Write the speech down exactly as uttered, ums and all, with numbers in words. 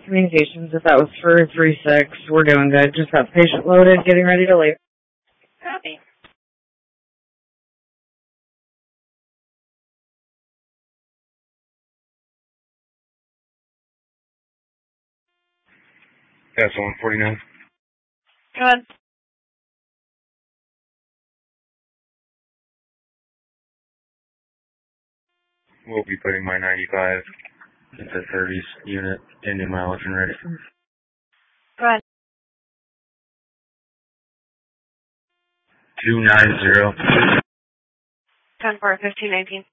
Communications, if that was for three six, we're doing good. Just got the patient loaded, getting ready to leave. Copy. That's one forty-nine. Go ahead. We'll be putting my ninety-five into thirties unit, ending mileage and ready. Go ahead. two nine zero. ten four fifteen nineteen.